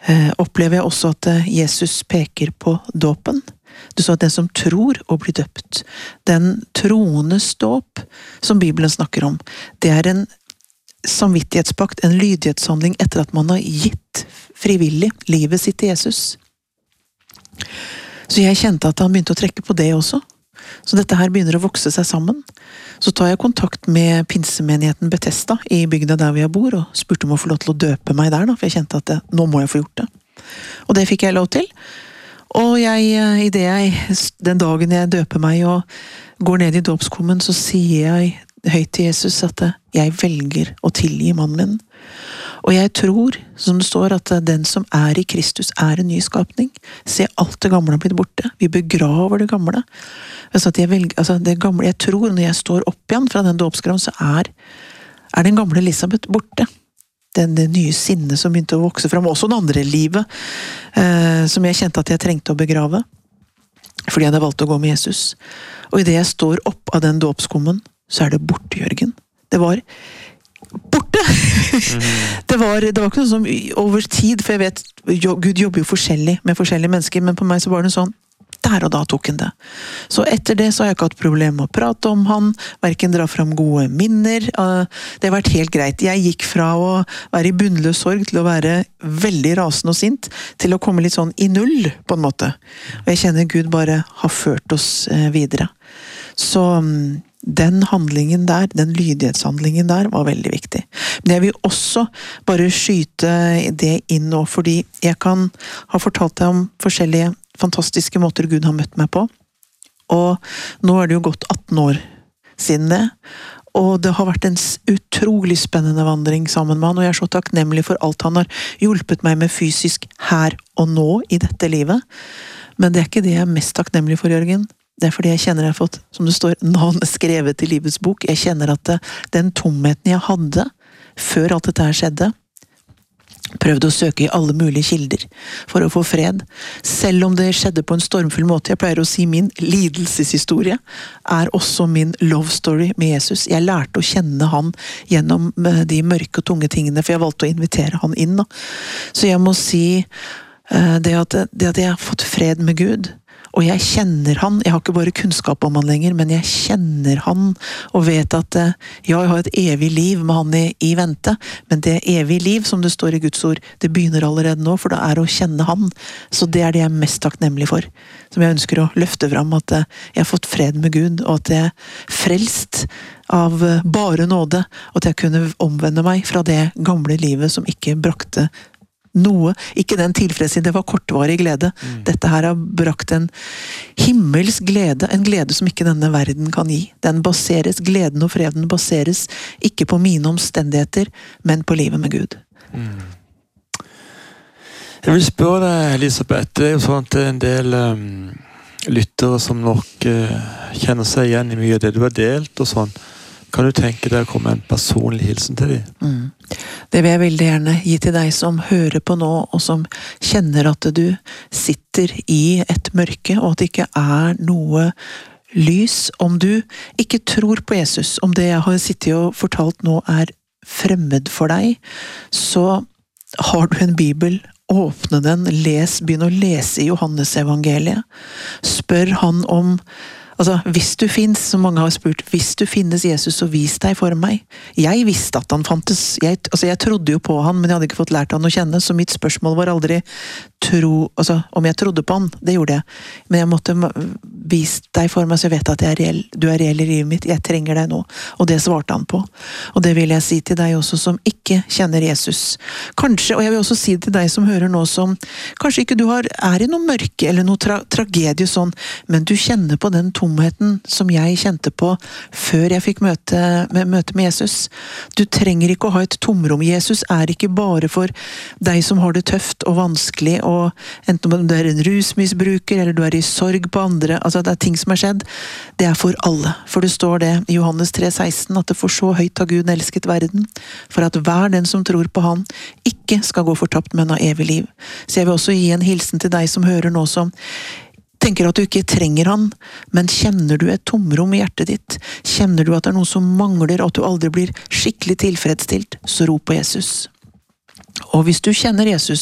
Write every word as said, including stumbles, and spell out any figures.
eh, opplever jeg også at Jesus peker på dåpen. Du sa at den som tror og blir døpt, den troendes dåp som Bibelen snakker om, det er en samvittighetspakt, en lydighetshandling etter at man har gitt frivillig livet sitt til Jesus. Så jeg kjente at han begynte å trekke på det også. Så dette her begynner å vokse seg sammen. Så tar jeg kontakt med pinsemenigheten Bethesda i bygda der vi bor, og spurte om å få lov til å døpe meg der, da, for jeg kjente at det, nå må jeg få gjort det. Og det fikk jeg lov til. Og jeg, i det jeg, den dagen jeg døper meg og går ned i dåpskummen, så sier jeg høyt til Jesus at jeg velger å tilgi mannen min. Og jeg tror, som det står, at den som er i Kristus er en ny skapning. Se, alt det gamle har blitt borte. Vi begraver det gamle. Altså at jeg, velger, altså det gamle, jeg tror når jeg står opp igjen fra den dåpsgraven, så er, er den gamle Elisabeth borte. Den, det nye sinnet som begynte å vokse frem, også det andre livet, eh, som jeg kjente at jeg trengte å begrave, fordi jeg hadde valgt å gå med Jesus. Og i det jeg står opp av den dåpskummen, så er det borte, Jørgen. Det var borte! Mm. det, var, det var ikke noe som over tid, for jeg vet, Gud jobber jo forskjellig med forskjellige mennesker, men på meg så var det sånn, der og da tok han det. Så etter det så har jeg ikke hatt problem med å prate om han, hverken dra fram gode minner. Det har vært helt greit. Jeg gikk fra å være i bunnløs sorg til å være veldig rasende og sint, til å komme litt sånn i null, på en måte. Og jeg kjenner Gud bare har ført oss videre. Så den handlingen der, den lydighetshandlingen der, var veldig viktig. Men jeg vil også bare skyte det inn nå, fordi jeg kan ha fortalt deg om forskjellige fantastiske måter Gud har møtt meg på. Og nå er det jo gått atten år siden det, og det har vært en utrolig spennende vandring sammen med han, og jeg er så takknemlig for alt han har hjulpet meg med fysisk her og nå i dette livet. Men det er ikke det jeg er mest takknemlig for, Jørgen. Det er fordi jeg kjenner jeg har fått, som det står, navnet skrevet i livets bok. Jeg kjenner at det, den tomheten jeg hadde før alt dette her skjedde, prøvde å søke i alle mulige kilder for å få fred. Selv om det skjedde på en stormfull måte. Jeg pleier å si min lidelseshistorie er også min love story med Jesus. Jeg lærte å kjenne han gjennom de mørke og tunge tingene, for jeg valgte å invitere han inn. Da. Så jeg må si det at, det at jeg har fått fred med Gud, og jeg kjenner han, jeg har ikke bare kunnskap om han lenger, men jeg kjenner han, og vet at ja, jeg har et evig liv med han i, i vente, men det evig liv, som det står i Guds ord, det begynner allerede nå, for det er å kjenne han. Så det er det jeg er mest takknemlig for, som jeg ønsker å løfte fram, at jeg har fått fred med Gud, og at jeg er frelst av bare nåde, og at jeg kunne omvende meg fra det gamle livet som ikke brakte noe, ikke den tilfredshet, det var kortvarig glede. Mm. Dette her har brakt en himmels glede, en glede som ikke denne verden kan gi. Den baseres, gleden og freden baseres ikke på mine omstendigheter, men på livet med Gud. Mm. Jeg vil spørre deg, Elisabeth, det er jo sånn at det er en del um, lyttere som nok uh, kjenner seg igjen i mye av det du har delt og sånn. Kan du tenke deg å komme en personlig hilsen til dem? Mm. Det vil jeg veldig gjerne gi til deg som hører på nå, og som kjenner at du sitter i et mørke, og at det ikke er noe lys. Om du ikke tror på Jesus, om det jeg har sittet og fortalt nå er fremmed for deg, så har du en bibel. Åpne den, les, begynn å lese i Johannes evangeliet. Spør han om Altså, hvis du finnes, som mange har spurt, hvis du finnes Jesus, så vis deg for meg. Jeg visste at han fantes. Jeg, altså, jeg trodde jo på han, men jeg hadde ikke fått lært han å kjenne, så mitt spørsmål var aldri tro, altså, om jeg trodde på han, det gjorde jeg. Men jeg måtte vise deg for meg, så jeg vet at jeg er reell, du er reell i livet mitt, jeg trenger deg nå. Og det svarte han på. Og det vil jeg si til deg også som ikke kjenner Jesus. Kanskje, og jeg vil også si til deg som hører nå som, kanskje ikke du har, er i noe mørke, eller noe tra tragedie sånn, men du kjenner på den tomheten som jeg kjente på før jeg fikk møte med, møte med Jesus. Du trenger ikke å ha et tomrom. Jesus er ikke bare for deg som har det tøft og vanskelig, og enten om du er en rusmisbruker, eller du er i sorg på andre, altså det er ting som har skjedd, det er for alle. For det står det i Johannes tre seksten, at det for så høyt har Gud elsket verden, for at hver den som tror på han, ikke skal gå fortapt, men ha evig liv. Så jeg vil også gi en hilsen til deg som hører nå som tenker at du ikke trenger han, men kjenner du et tomrom i hjertet ditt? Kjenner du at det er noe som mangler, og at du aldri blir skikkelig tilfredsstilt? Så rop på Jesus. Og hvis du kjenner Jesus,